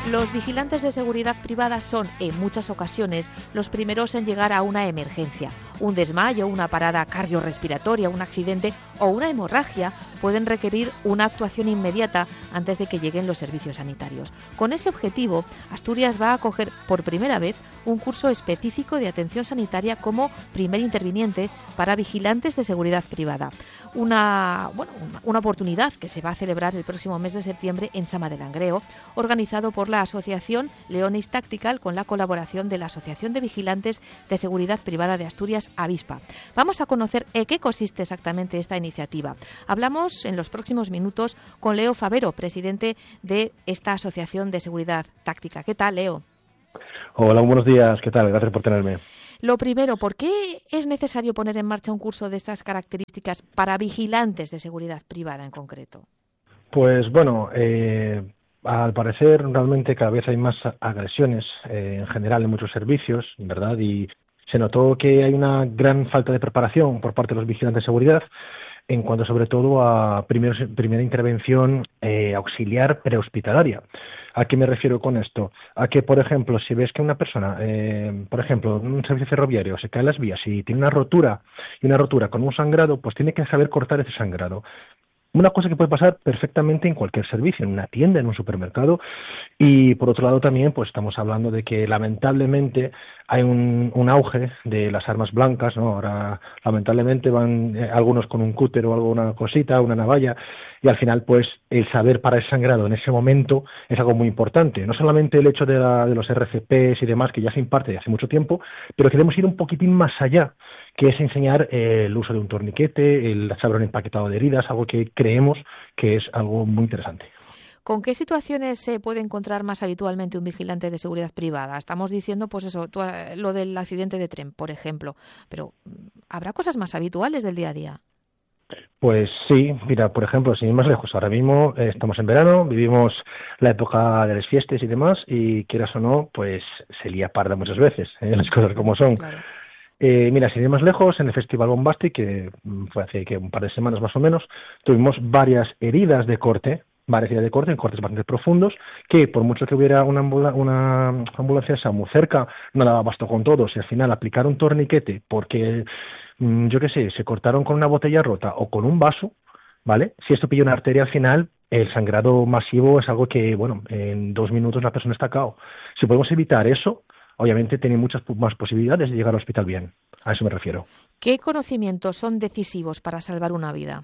Los vigilantes de seguridad privada son, en muchas ocasiones, los primeros en llegar a una emergencia. Un desmayo, una parada cardiorrespiratoria, un accidente o una hemorragia pueden requerir una actuación inmediata antes de que lleguen los servicios sanitarios. Con ese objetivo, Asturias va a acoger por primera vez un curso específico de atención sanitaria como primer interviniente para vigilantes de seguridad privada. Una oportunidad que se va a celebrar el próximo mes de septiembre en Sama de Langreo, organizado por la Asociación Leonis Tactical con la colaboración de la Asociación de Vigilantes de Seguridad Privada de Asturias, Avispa. Vamos a conocer en qué consiste exactamente esta iniciativa. Hablamos en los próximos minutos con Leo Favero, presidente de esta Asociación de Seguridad Táctica. ¿Qué tal, Leo? Hola, buenos días. ¿Qué tal? Gracias por tenerme. Lo primero, ¿por qué es necesario poner en marcha un curso de estas características para vigilantes de seguridad privada en concreto? Pues bueno, al parecer realmente cada vez hay más agresiones en general en muchos servicios, ¿verdad? Y se notó que hay una gran falta de preparación por parte de los vigilantes de seguridad en cuanto sobre todo a primera intervención auxiliar prehospitalaria. ¿A qué me refiero con esto? A que, por ejemplo, si ves que una persona, por ejemplo, en un servicio ferroviario se cae en las vías y tiene una rotura con un sangrado, pues tiene que saber cortar ese sangrado. Una cosa que puede pasar perfectamente en cualquier servicio, en una tienda, en un supermercado. Y por otro lado también, pues estamos hablando de que lamentablemente hay un auge de las armas blancas, ¿no? Ahora lamentablemente van algunos con un cúter o alguna cosita, una navalla, y al final pues el saber parar el sangrado en ese momento es algo muy importante. No solamente el hecho de los RCPs y demás, que ya se imparte de hace mucho tiempo, pero queremos ir un poquitín más allá, que es enseñar el uso de un torniquete, el saber un empaquetado de heridas, algo que creemos que es algo muy interesante. ¿Con qué situaciones se puede encontrar más habitualmente un vigilante de seguridad privada? Estamos diciendo, pues eso, lo del accidente de tren, por ejemplo, pero ¿habrá cosas más habituales del día a día? Pues sí, mira, por ejemplo, sin ir más lejos, ahora mismo estamos en verano, vivimos la época de las fiestas y demás, y quieras o no, pues se lía parda muchas veces, las cosas como son. Claro. Mira, sin ir más lejos, en el Festival Bombastic, que fue hace un par de semanas más o menos, tuvimos varias heridas de corte en cortes bastante profundos, que por mucho que hubiera una ambulancia esa muy cerca, no daba abasto con todos, y al final aplicar un torniquete porque, yo qué sé, se cortaron con una botella rota o con un vaso, ¿vale? Si esto pilla una arteria al final, el sangrado masivo es algo que, bueno, en 2 minutos la persona está cao. Si podemos evitar eso, obviamente tiene muchas más posibilidades de llegar al hospital bien. A eso me refiero. ¿Qué conocimientos son decisivos para salvar una vida?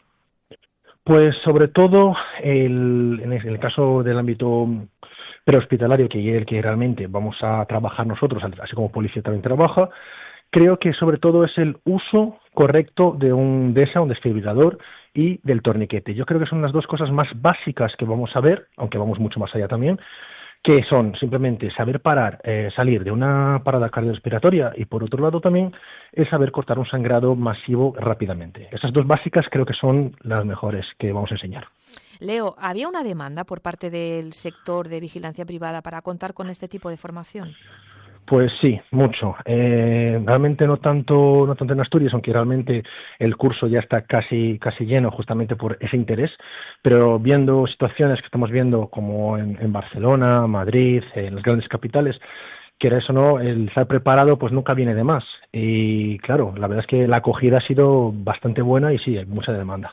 Pues sobre todo en el caso del ámbito prehospitalario, que es el que realmente vamos a trabajar nosotros, así como policía también trabaja, creo que sobre todo es el uso correcto de un DESA, un desfibrilador, y del torniquete. Yo creo que son las dos cosas más básicas que vamos a ver, aunque vamos mucho más allá también, que son simplemente saber parar, salir de una parada cardiorrespiratoria, y por otro lado también el saber cortar un sangrado masivo rápidamente. Esas dos básicas creo que son las mejores que vamos a enseñar. Leo, ¿había una demanda por parte del sector de vigilancia privada para contar con este tipo de formación? Pues sí, mucho. Realmente no tanto en Asturias, aunque realmente el curso ya está casi lleno justamente por ese interés, pero viendo situaciones que estamos viendo como en Barcelona, Madrid, en las grandes capitales, quieras o no, el estar preparado pues nunca viene de más. Y claro, la verdad es que la acogida ha sido bastante buena y sí, hay mucha demanda.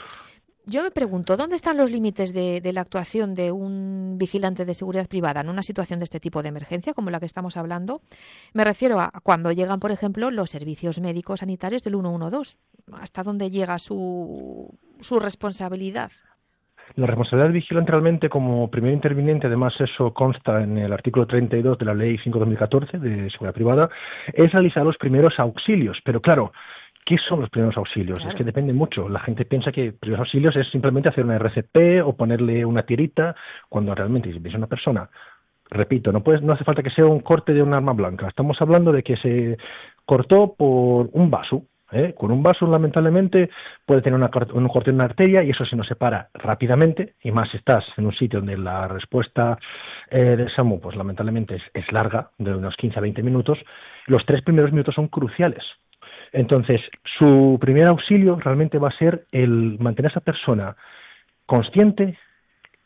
Yo me pregunto, ¿dónde están los límites de la actuación de un vigilante de seguridad privada en una situación de este tipo de emergencia, como la que estamos hablando? Me refiero a cuando llegan, por ejemplo, los servicios médicos sanitarios del 112. ¿Hasta dónde llega su responsabilidad? La responsabilidad del vigilante realmente como primer interviniente, además eso consta en el artículo 32 de la Ley 5/2014 de Seguridad Privada, es realizar los primeros auxilios. Pero claro, ¿qué son los primeros auxilios? Claro. Es que depende mucho. La gente piensa que primeros auxilios es simplemente hacer una RCP o ponerle una tirita, cuando realmente si ves a una persona, repito, no hace falta que sea un corte de un arma blanca. Estamos hablando de que se cortó por un vaso. Con un vaso, lamentablemente, puede tener un corte en una arteria, y eso se nos separa rápidamente, y más si estás en un sitio donde la respuesta del SAMU, pues lamentablemente es larga, de unos 15 a 20 minutos. Los 3 primeros minutos son cruciales. Entonces, su primer auxilio realmente va a ser el mantener a esa persona consciente,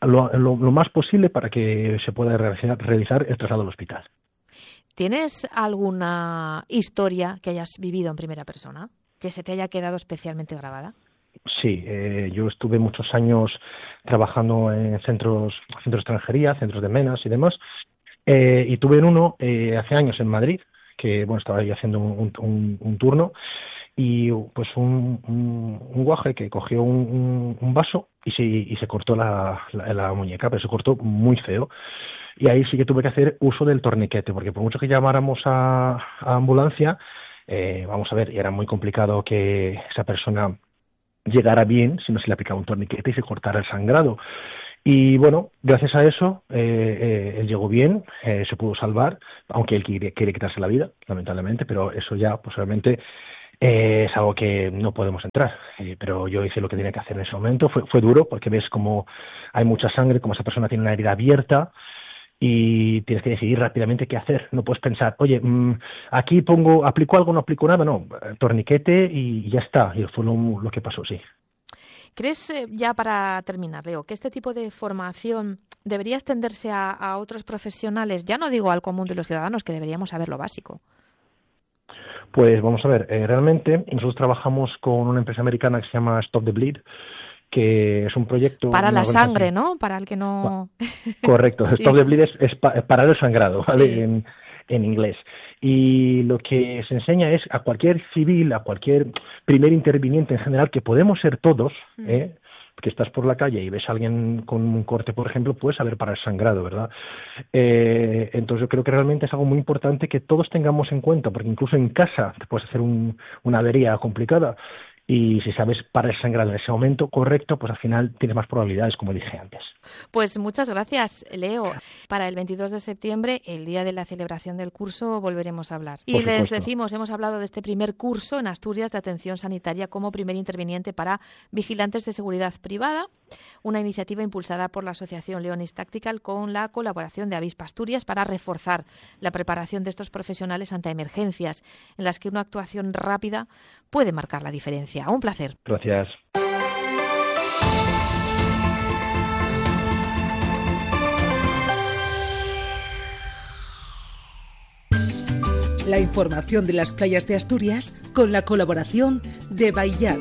lo más posible para que se pueda realizar el traslado al hospital. ¿Tienes alguna historia que hayas vivido en primera persona que se te haya quedado especialmente grabada? Sí, yo estuve muchos años trabajando en centros de extranjería, centros de menas y demás, y tuve en uno hace años en Madrid, que bueno, estaba ahí haciendo un turno, y pues un guaje que cogió un vaso y se cortó la muñeca, pero se cortó muy feo. Y ahí sí que tuve que hacer uso del torniquete, porque por mucho que llamáramos a ambulancia, vamos a ver, era muy complicado que esa persona llegara bien si no se le aplicaba un torniquete y se cortara el sangrado. Y bueno, gracias a eso, él llegó bien, se pudo salvar, aunque él quiere quitarse la vida, lamentablemente, pero eso ya posiblemente es algo que no podemos entrar. Pero yo hice lo que tenía que hacer en ese momento. Fue duro porque ves como hay mucha sangre, como esa persona tiene una herida abierta, y tienes que decidir rápidamente qué hacer. No puedes pensar, oye, aquí aplico algo, no aplico nada. No, torniquete y ya está. Y fue lo que pasó, sí. ¿Crees, ya para terminar, Leo, que este tipo de formación debería extenderse a otros profesionales? Ya no digo al común de los ciudadanos, que deberíamos saber lo básico. Pues vamos a ver, realmente nosotros trabajamos con una empresa americana que se llama Stop the Bleed, que es un proyecto... Para la sangre, ¿no? Para el que no... Correcto, sí. Stop the Bleed es parar el sangrado, ¿vale? Sí. En inglés. Y lo que se enseña es a cualquier civil, a cualquier primer interviniente en general, que podemos ser todos, que estás por la calle y ves a alguien con un corte, por ejemplo, puedes saber parar el sangrado, ¿verdad? Entonces yo creo que realmente es algo muy importante que todos tengamos en cuenta, porque incluso en casa te puedes hacer una avería complicada, y si sabes parar el sangrado en ese momento correcto, pues al final tienes más probabilidades, como dije antes. Pues muchas gracias, Leo. Para el 22 de septiembre, el día de la celebración del curso, volveremos a hablar. Y les decimos, hemos hablado de este primer curso en Asturias de atención sanitaria como primer interviniente para vigilantes de seguridad privada, una iniciativa impulsada por la Asociación Leonis Tactical con la colaboración de Avispa Asturias para reforzar la preparación de estos profesionales ante emergencias en las que una actuación rápida puede marcar la diferencia. Un placer. Gracias. La información de las playas de Asturias con la colaboración de Baillat.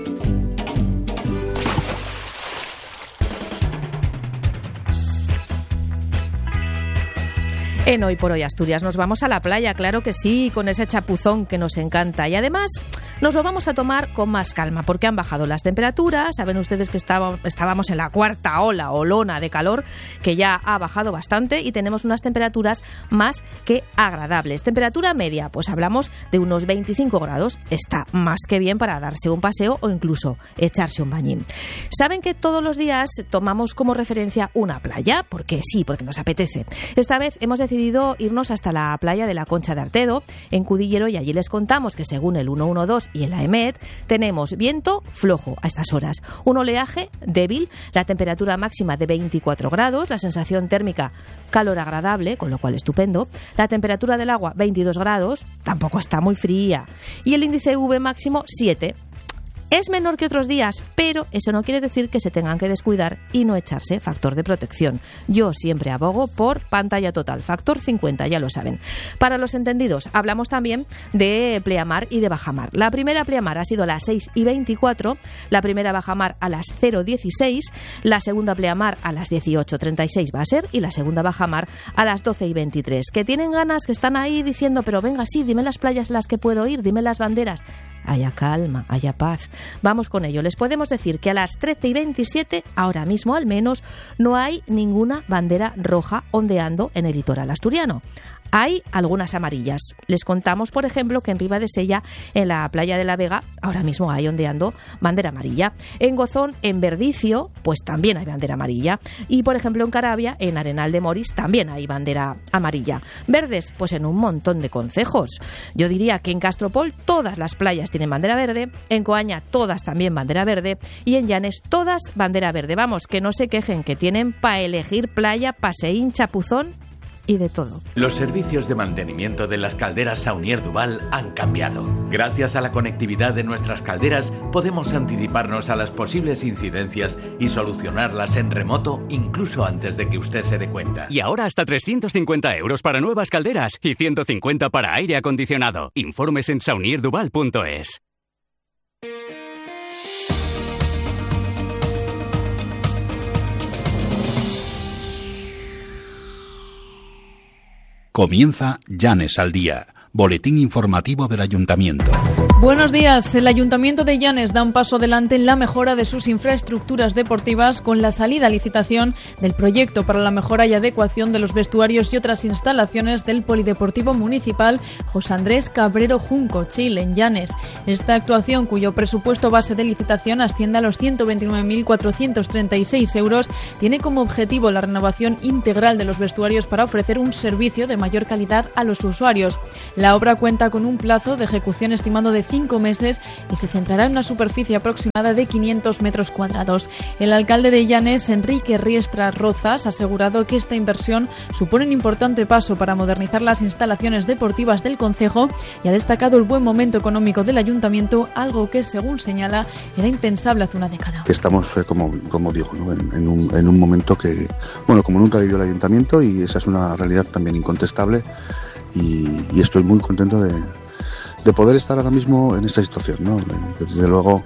En Hoy por Hoy Asturias nos vamos a la playa, claro que sí, con ese chapuzón que nos encanta. Y además nos lo vamos a tomar con más calma porque han bajado las temperaturas. Saben ustedes que estábamos en la cuarta olona de calor, que ya ha bajado bastante y tenemos unas temperaturas más que agradables. Temperatura media, pues hablamos de unos 25 grados. Está más que bien para darse un paseo o incluso echarse un bañín. Saben que todos los días tomamos como referencia una playa, porque sí, porque nos apetece. Esta vez hemos decidido irnos hasta la playa de la Concha de Artedo, en Cudillero, y allí les contamos que según el 112 y el AEMET tenemos viento flojo a estas horas, un oleaje débil, la temperatura máxima de 24 grados, la sensación térmica calor agradable, con lo cual estupendo, la temperatura del agua 22 grados, tampoco está muy fría, y el índice UV máximo 7. Es menor que otros días, pero eso no quiere decir que se tengan que descuidar y no echarse factor de protección. Yo siempre abogo por pantalla total, factor 50, ya lo saben. Para los entendidos, hablamos también de pleamar y de bajamar. La primera pleamar ha sido a las 6:24, la primera bajamar a las 0:16, la segunda pleamar a las 18:36 va a ser, y la segunda bajamar a las 12:23. Que tienen ganas, que están ahí diciendo, pero venga, sí, dime las playas en las que puedo ir, dime las banderas. Haya calma, haya paz. Vamos con ello. Les podemos decir que a las 13:27, ahora mismo al menos, no hay ninguna bandera roja ondeando en el litoral asturiano. Hay algunas amarillas. Les contamos, por ejemplo, que en Ribadesella, en la playa de la Vega, ahora mismo hay ondeando bandera amarilla. En Gozón, en Verdicio, pues también hay bandera amarilla. Y, por ejemplo, en Carabia, en Arenal de Moris, también hay bandera amarilla. Verdes, pues en un montón de concejos. Yo diría que en Castropol todas las playas tienen bandera verde, en Coaña todas también bandera verde y en Llanes todas bandera verde. Vamos, que no se quejen, que tienen para elegir playa, paseín, chapuzón y de todo. Los servicios de mantenimiento de las calderas Saunier Duval han cambiado. Gracias a la conectividad de nuestras calderas podemos anticiparnos a las posibles incidencias y solucionarlas en remoto incluso antes de que usted se dé cuenta. Y ahora hasta 350 euros para nuevas calderas y 150 para aire acondicionado. Informes en saunierduval.es. Comienza Llanes al Día, boletín informativo del Ayuntamiento. Buenos días. El Ayuntamiento de Llanes da un paso adelante en la mejora de sus infraestructuras deportivas con la salida a licitación del proyecto para la mejora y adecuación de los vestuarios y otras instalaciones del Polideportivo Municipal José Andrés Cabrero Junco, Chile, en Llanes. Esta actuación, cuyo presupuesto base de licitación asciende a los 129.436 euros, tiene como objetivo la renovación integral de los vestuarios para ofrecer un servicio de mayor calidad a los usuarios. La obra cuenta con un plazo de ejecución estimado de 5 meses y se centrará en una superficie aproximada de 500 metros cuadrados. El alcalde de Llanes, Enrique Riestra Rozas, ha asegurado que esta inversión supone un importante paso para modernizar las instalaciones deportivas del concejo y ha destacado el buen momento económico del ayuntamiento, algo que, según señala, era impensable hace una década. Que estamos, como digo, ¿no? en un momento que, bueno, como nunca vivió el ayuntamiento, y esa es una realidad también incontestable, y estoy muy contento de poder estar ahora mismo en esta situación, ¿no? Desde luego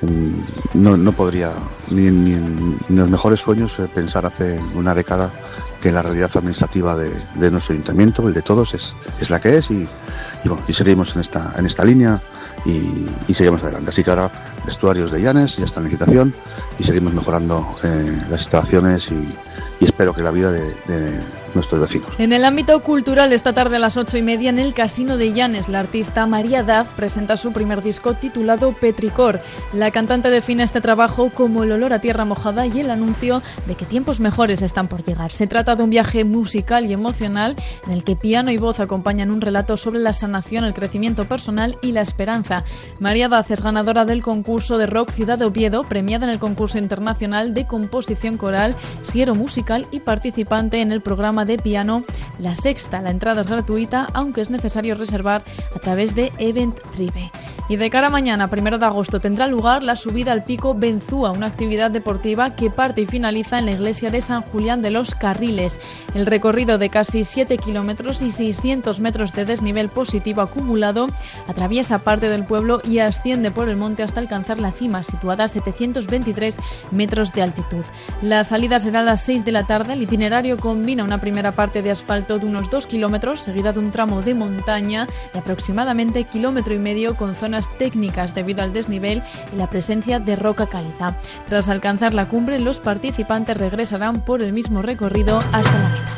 no podría ni en los mejores sueños pensar hace una década que la realidad administrativa de nuestro ayuntamiento, el de todos, es la que es, y seguimos en esta línea y seguimos adelante. Así que ahora vestuarios de Llanes ya está en licitación y seguimos mejorando las instalaciones y espero que la vida de nuestros vecinos. En el ámbito cultural, esta tarde a las 8:30 en el Casino de Llanes, la artista María Daz presenta su primer disco titulado Petricor. La cantante define este trabajo como el olor a tierra mojada y el anuncio de que tiempos mejores están por llegar. Se trata de un viaje musical y emocional en el que piano y voz acompañan un relato sobre la sanación, el crecimiento personal y la esperanza. María Daz es ganadora del concurso de rock Ciudad de Oviedo, premiada en el concurso internacional de composición coral Siero Musical y participante en el programa de piano La Sexta. La entrada es gratuita, aunque es necesario reservar a través de Eventtribe. Y de cara a mañana, 1 de agosto, tendrá lugar la subida al Pico Benzúa, una actividad deportiva que parte y finaliza en la iglesia de San Julián de los Carriles. El recorrido de casi 7 kilómetros y 600 metros de desnivel positivo acumulado atraviesa parte del pueblo y asciende por el monte hasta alcanzar la cima, situada a 723 metros de altitud. La salida será a las 6 de la tarde. El itinerario combina una primera parte de asfalto de unos 2 kilómetros, seguida de un tramo de montaña de aproximadamente 1,5 kilómetros con zonas técnicas debido al desnivel y la presencia de roca caliza. Tras alcanzar la cumbre, los participantes regresarán por el mismo recorrido hasta la meta.